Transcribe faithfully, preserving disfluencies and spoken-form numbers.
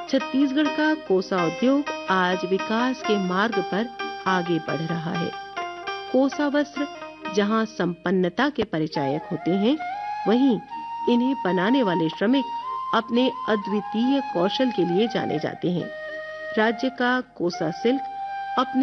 छत्तीसगढ़ का कोसा उद्योग आज विकास के मार्ग पर आगे बढ़ रहा है। कोसा वस्त्र जहां संपन्नता के परिचायक होते हैं, वहीं इन्हें बनाने वाले श्रमिक अपने अद्वितीय कौशल के लिए जाने जाते हैं। राज्य का कोसा सिल्क अपने